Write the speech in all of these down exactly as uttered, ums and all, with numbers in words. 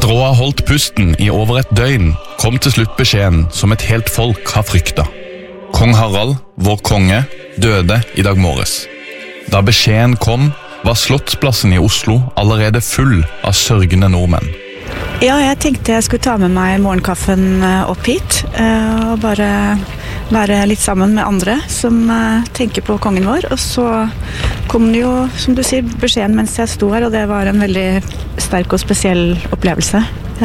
Etter å ha holdt pusten i over et døgn, kom til slutt beskjeden som et helt folk har fryktet. Kong Harald, vår konge, døde i dag morges. Da beskjeden kom, var Slottsplassen i Oslo allerede full av sørgende nordmenn. Ja, jeg tenkte jeg skulle ta med meg morgenkaffen opp hit, og bare være litt sammen med andre som tenker på kongen vår. Og så kom det jo, som du sier, beskjeden mens jeg sto her, og det var en veldig sterk og spesiell opplevelse.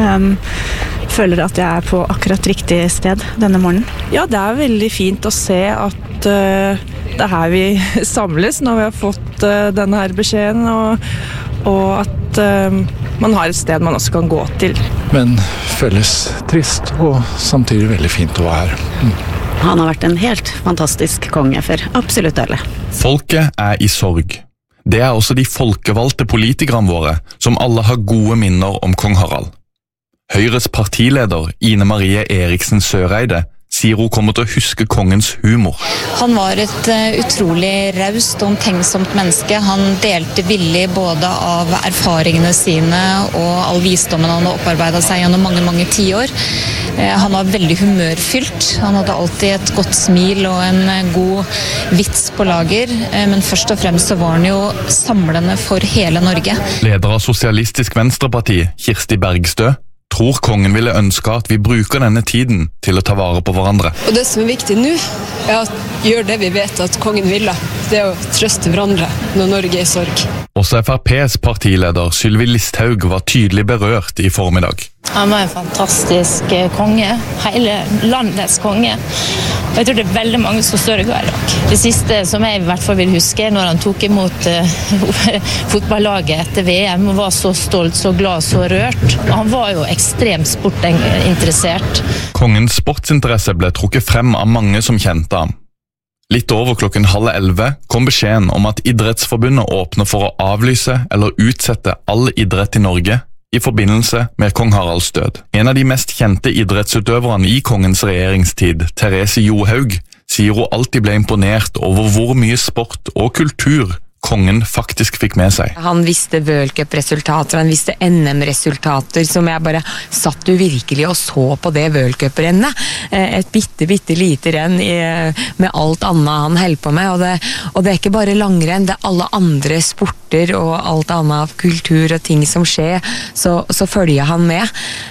Jeg føler at jeg er på akkurat riktig sted denne morgenen. Ja, det er veldig fint å se at uh, det er her vi samles når vi har fått uh, denne her beskjeden, og, og at uh, man har et sted man også kan gå til. Men føles trist og samtidig veldig fint å være her. Mm. Han har vært en helt fantastisk konge for absolutt alle. Folket er i sorg. Det er også de folkevalgte politikerne våre, som alle har gode minner om kong Harald. Høyres partileder Ine Marie Eriksen Søreide sier hun kommer til å huske kongens humor. Han var et uh, utrolig raust og omtenksomt menneske. Han delte villig både av erfaringene sine og all visdommen han hadde opparbeidet seg gjennom mange, mange tiår. Uh, han var veldig humørfylt. Han hadde alltid et godt smil og en uh, god vits på lager, uh, men først og fremst så var han jo samlende for hele Norge. Leder av Sosialistisk Venstreparti, Kirsti Bergstø, tror kongen ville ønske at vi bruker denne tiden til å ta vare på hverandre. Og det som er viktig nå, er at gjør det vi vet at kongen ville. Det er å trøste hverandre når Norge er i sorg. Også F R P's partileder Sylvi Listhaug var tydelig berørt i formiddag. Han var en fantastisk konge, hele landets konge. Og jeg tror det er veldig mange som sørger i dag. Det siste som jeg i hvert fall vil huske, når han tok imot uh, fotballaget etter V M, og var så stolt, så glad, så rørt. Og han var jo ekstremt sportinteressert. Kongens sportsinteresse ble trukket frem av mange som kjente ham. Litt over klokken halv elleve kom beskjeden om at Idrettsforbundet åpner for å avlyse eller utsette all idrett i Norge i forbindelse med kong Haralds død. En av de mest kjente idrettsutøverne i kongens regjeringstid, Therese Johaug, sier hun alltid ble imponert over hvor mye sport og kultur kongen faktisk fikk med seg. Han visste World Cup-resultater, han visste N M-resultater, som jeg bare satt jo virkelig og så på det World Cup-rennet. Et bitte, bitte lite renn med alt annet han holdt på med, og det, og det er ikke bare langrenn, det er alle andre sporter og alt annet av kultur og ting som skjer, så, så følger han med.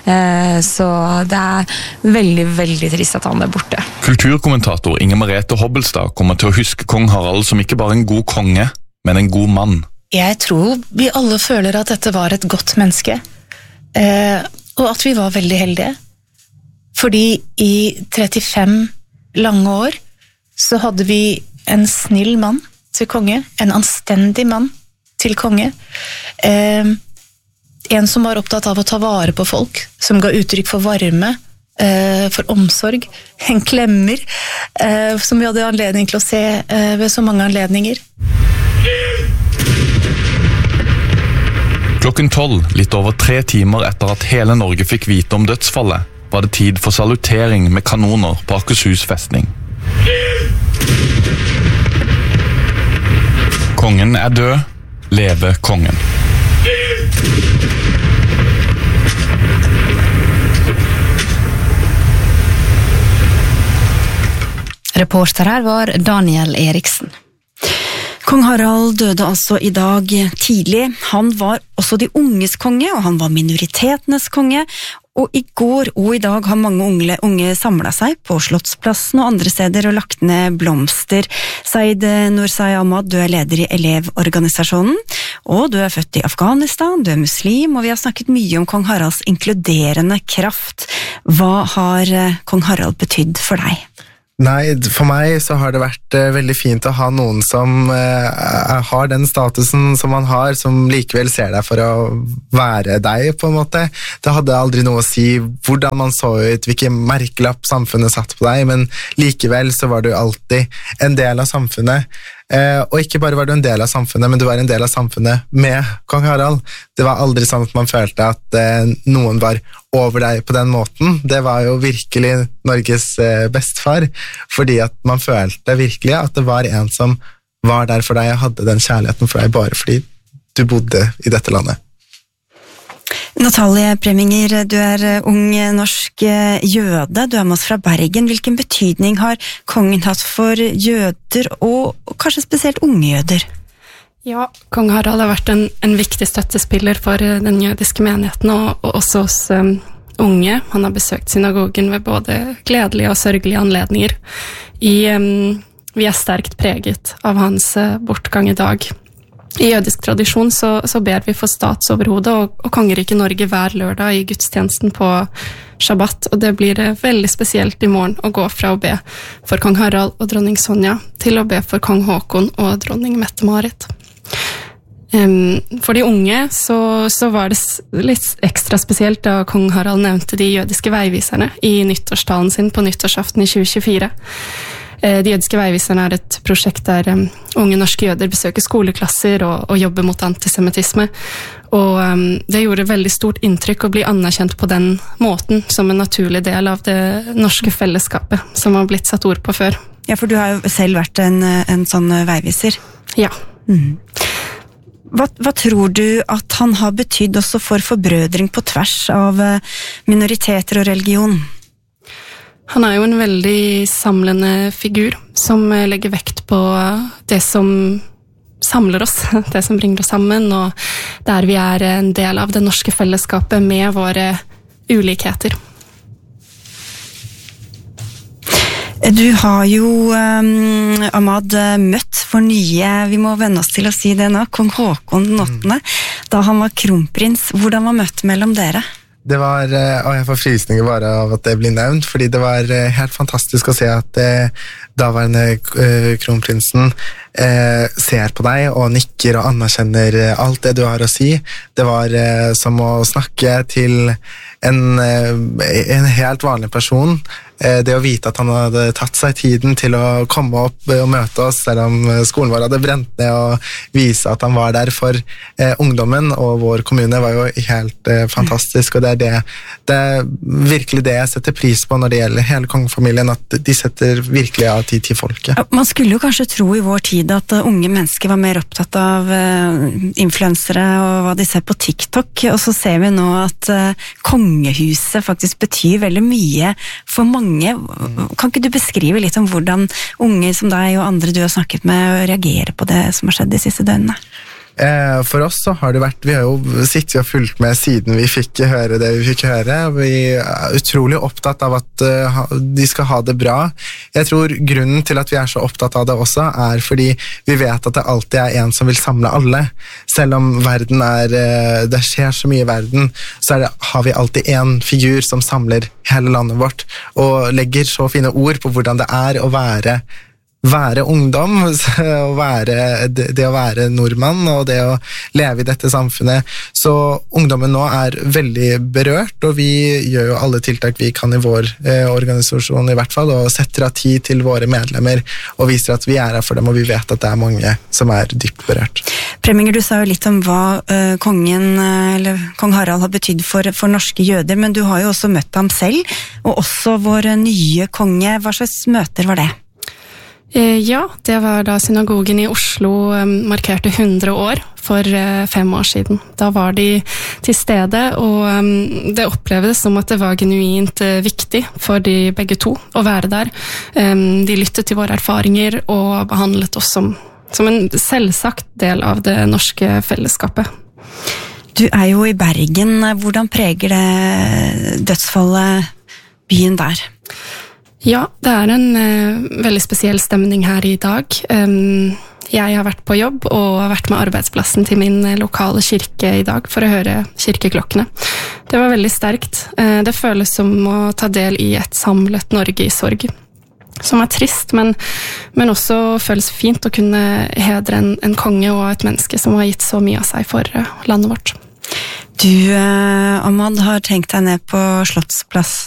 Så det er veldig, veldig trist at han er borte. Kulturkommentator Inger Merete Hobbelstad kommer til å huske kong Harald som ikke bare en god konge, men en god mann. Jeg tror vi alle føler at dette var et godt menneske, eh, og at vi var veldig heldige. Fordi i trettifem lange år så hadde vi en snill mann til konge, en anstendig mann til konge, eh, en som var opptatt av å ta vare på folk, som ga uttrykk for varme, eh, for omsorg, en klemmer, eh, som vi hadde anledning til å se eh, ved så mange anledninger. Klokken tolv, litt over tre timer etter at hele Norge fikk vite om dødsfallet, var det tid for salutering med kanoner på Akershus festning. Kongen er død, leve kongen. Reporter her var Daniel Eriksen. Kong Harald døde altså i dag tidlig. Han var også de unges konge, og han var minoritetenes konge. Og i går og i dag har mange unge, unge samlet seg på Slottsplassen og andre steder og lagt ned blomster. Saeed Nursai Ahmad, du er leder i Elevorganisasjonen, og du er født i Afghanistan, du er muslim, og vi har snakket mye om kong Haralds inkluderende kraft. Hva har kong Harald betydd for deg? Nei, for meg så har det vært uh, veldig fint å ha noen som uh, har den statusen som man har, som likevel ser deg for å være deg, på en måte. Det hadde aldri noe å si hvordan man så ut, hvilken merkelapp samfunnet satt på deg, men likevel så var du alltid en del av samfunnet. Uh, og ikke bare var du en del av samfunnet, men du var en del av samfunnet med kong Harald. Det var aldri sånn at man følte at uh, noen var over deg på den måten. Det var jo virkelig Norges uh, bestefar, fordi at man følte virkelig at det var en som var der for deg og hadde den kjærligheten for deg bare fordi du bodde i dette landet. Natalie Preminger, du er ung norsk jøde, du er med oss fra Bergen. Hvilken betydning har kongen hatt for jøder, og kanskje spesielt unge jøder? Ja, kong Harald har vært en, en viktig støttespiller for den jødiske menigheten, og, og også hos um, unge. Han har besøkt synagogen ved både gledelige og sørgelige anledninger. I, um, vi er sterkt preget av hans uh, bortgang i dag. I jødisk tradisjon så, så ber vi for statsoverhodet og, og kongeriket Norge hver lørdag i gudstjenesten på Shabbat, og det blir veldig spesielt i morgen å gå fra å be for kong Harald og dronning Sonja til å be for kong Håkon og dronning Mette-Marit. Um, for de unge så, så var det litt ekstra spesielt da kong Harald nevnte de jødiske veiviserne i nyttårstalen sin på nyttårsaften i tjue tjuefire. De jødiske veiviserne er et prosjekt der um, unge norske jøder besøker skoleklasser og, og jobber mot antisemittisme. Og um, det gjorde veldig stort inntrykk å bli anerkjent på den måten som en naturlig del av det norske fellesskapet, som har blitt satt ord på før. Ja, for du har jo selv vært en, en sånn veiviser. Ja. Mm. Hva, hva tror du at han har betydd også for forbrødring på tvers av minoriteter og religion? Han er jo en veldig samlende figur, som legger vekt på det som samler oss, det som bringer oss sammen, og der vi er en del av det norske fellesskapet med våre ulikheter. Du har jo, um, Ahmad, møtt for nye, vi må venne oss til å si det nå, kong Håkon den åttende, da han var kronprins. Hvordan var møtet mellom dere? Det var, og jeg får frysninger bare av at det blir nevnt, fordi det var helt fantastisk å se at eh, daværende eh, kronprinsen eh, ser på deg og nikker og anerkjenner alt det du har å si. Det var eh, som å snakke til en, eh, en helt vanlig person. Eh, det å vite at han hadde tatt seg tiden til å komme opp og møte oss, selv om skolen vår hadde brent ned, og vise at han var der for eh, ungdommen og vår kommune, var jo helt eh, fantastisk, og det er Det, det er virkelig det jeg setter pris på når det gjelder hele kongefamilien, at de setter virkelig av tid til folket. Man skulle jo kanskje tro i vår tid at unge mennesker var mer opptatt av uh, influensere og hva de ser på TikTok, og så ser vi nå at uh, kongehuset faktisk betyr veldig mye for mange. Kan ikke du beskrive litt om hvordan unge som deg og andre du har snakket med reagerer på det som har skjedd de siste døgnene? For oss så har det vært, vi har jo sittet og fulgt med siden vi fikk høre det vi fikk høre. Vi er utrolig opptatt av at de skal ha det bra. Jeg tror grunnen til at vi er så opptatt av det også er fordi vi vet at det alltid er en som vil samle alle. Selv om verden er, det skjer så mye i verden, så er det, har vi alltid en figur som samler hele landet vårt, og legger så fine ord på hvordan det er å være være ungdom, å være, det å være nordmann og det å leve i dette samfunnet. Så ungdommen nå er veldig berørt, og vi gjør jo alle tiltak vi kan i vår eh, organisasjon i hvert fall, og setter av tid til våre medlemmer og viser at vi er her for dem, og vi vet at det er mange som er dypt berørt. Preminger, du sa jo litt om hva uh, kongen, uh, eller kong Harald har betydd for, for norske jøder, men du har jo også møtt ham selv, og også vår nye konge. Hva slags møter var det? Ja, det var da synagogen i Oslo markerte hundre år for fem år siden. Da var de til stede, og det opplevdes som at det var genuint viktig for de begge to å være der. De lyttet til våre erfaringer og behandlet oss som, som en selvsagt del av det norske fellesskapet. Du er jo i Bergen. Hvordan preger det dødsfallet byen der? Ja, det er en uh, veldig spesiell stemning her i dag. Um, jeg har vært på jobb og har vært med arbeidsplassen til min lokale kirke i dag for å høre kirkeklokkene. Det var veldig sterkt. Uh, det føles som å ta del i et samlet Norge i sorg. Som er trist, men, men også føles fint å kunne hedre en, en konge og et menneske som har gitt så mye av seg for uh, landet vårt. Du, uh, Ahmad, har tenkt deg ned på Slottsplassen